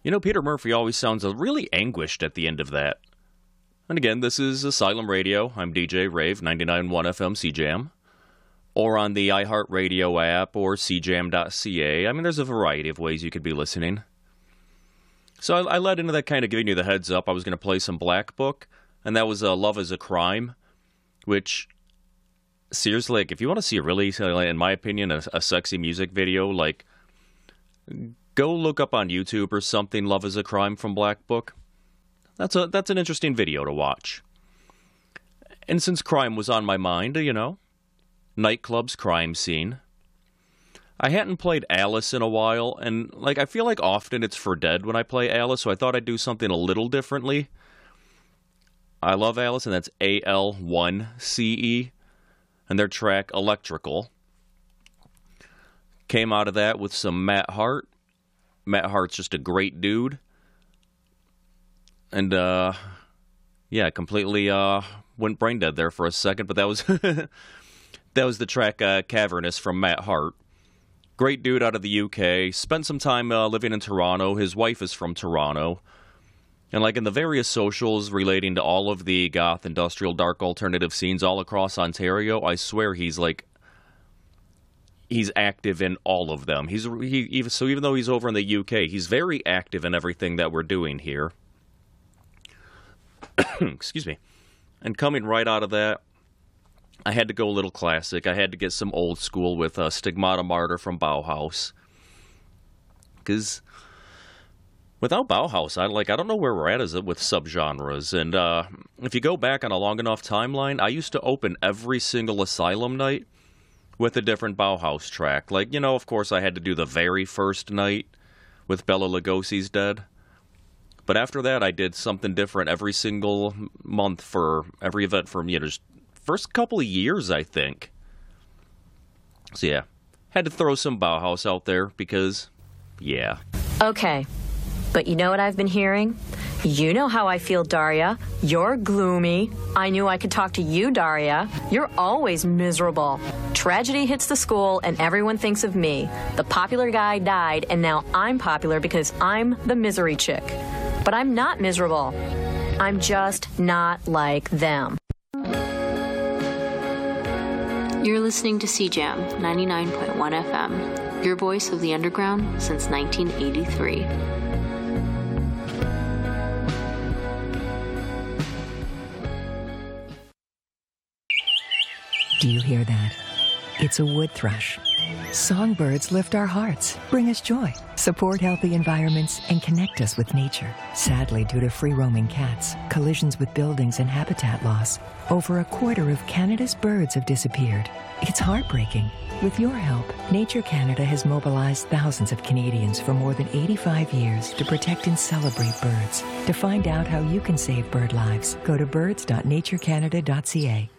Peter Murphy always sounds really anguished at the end of that. And again, this is Asylum Radio. I'm DJ Rave, 99.1 FM CJAM. Or on the iHeartRadio app or cjam.ca. I mean, there's a variety of ways you could be listening. So I led into that kind of giving you the heads up. I was going to play some Black Book, and that was Love is a Crime, which, seriously, if you want to see a really, in my opinion, a sexy music video, go look up on YouTube or something, Love is a Crime from Black Book. That's an interesting video to watch. And since crime was on my mind, nightclubs, crime scene. I hadn't played Alice in a while, and I feel like often it's for dead when I play Alice, so I thought I'd do something a little differently. I love Alice, and that's AL1CE, and their track Electrical. Came out of that with some Matt Hart. Matt Hart's just a great dude. And, completely went brain dead there for a second, but that was that was the track Cavernous from Matt Hart. Great dude out of the UK. Spent some time living in Toronto. His wife is from Toronto. And in the various socials relating to all of the goth, industrial, dark alternative scenes all across Ontario, I swear he's active in all of them. Even though he's over in the UK, he's very active in everything that we're doing here. Excuse me. And coming right out of that, I had to go a little classic. I had to get some old school with Stigmata Martyr from Bauhaus. Because without Bauhaus, I don't know where we're at with subgenres. And if you go back on a long enough timeline, I used to open every single Asylum night with a different Bauhaus track. Of course, I had to do the very first night with Bela Lugosi's Dead. But after that, I did something different every single month for every event for just first couple of years, I think. So yeah, had to throw some Bauhaus out there because, yeah. Okay, but you know what I've been hearing? You know how I feel, Daria. You're gloomy. I knew I could talk to you, Daria. You're always miserable. Tragedy hits the school and everyone thinks of me. The popular guy died and now I'm popular because I'm the misery chick. But I'm not miserable. I'm just not like them. You're listening to CJAM 99.1 FM, your voice of the underground since 1983. Do you hear that? It's a wood thrush. Songbirds lift our hearts, bring us joy, support healthy environments, and connect us with nature. Sadly, due to free-roaming cats, collisions with buildings, and habitat loss, over a quarter of Canada's birds have disappeared. It's heartbreaking. With your help, Nature Canada has mobilized thousands of Canadians for more than 85 years to protect and celebrate birds. To find out how you can save bird lives, go to birds.naturecanada.ca.